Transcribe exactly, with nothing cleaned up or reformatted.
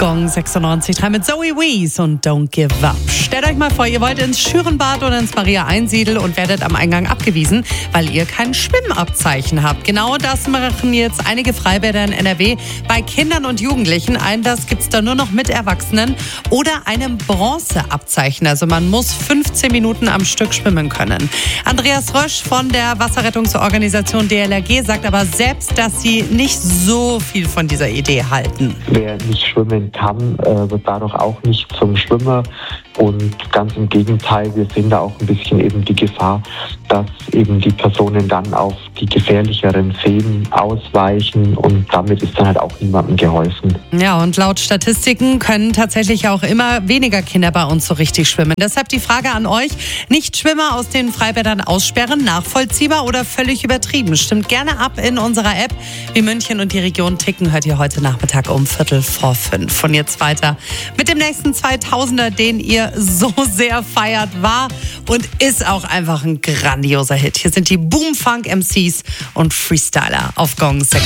Gong sechsundneunzig Komma drei mit Zoe Wees und Don't Give Up. Stellt euch mal vor, ihr wollt ins Schürenbad oder ins Maria Einsiedel und werdet am Eingang abgewiesen, weil ihr kein Schwimmabzeichen habt. Genau das machen jetzt einige Freibäder in N R W bei Kindern und Jugendlichen. Einlass gibt's da nur noch mit Erwachsenen oder einem Bronzeabzeichen. Also man muss fünfzehn Minuten am Stück schwimmen können. Andreas Rösch von der Wasserrettungsorganisation D L R G sagt aber selbst, dass sie nicht so viel von dieser Idee halten. Wer nicht schwimmen kann, wird dadurch auch nicht zum Schwimmer. Und ganz im Gegenteil, wir sehen da auch ein bisschen eben die Gefahr, dass eben die Personen dann auf die gefährlicheren Seen ausweichen und damit ist dann halt auch niemandem geholfen. Ja, und laut Statistiken können tatsächlich auch immer weniger Kinder bei uns so richtig schwimmen. Deshalb die Frage an euch, Nichtschwimmer aus den Freibädern aussperren, nachvollziehbar oder völlig übertrieben? Stimmt gerne ab in unserer App. Wie München und die Region ticken, hört ihr heute Nachmittag um Viertel vor fünf. Von jetzt weiter mit dem nächsten zweitausender, den ihr so sehr feiert, war und ist auch einfach ein grandioser Hit. Hier sind die Boomfunk-M Cs und Freestyler auf Gong sechs.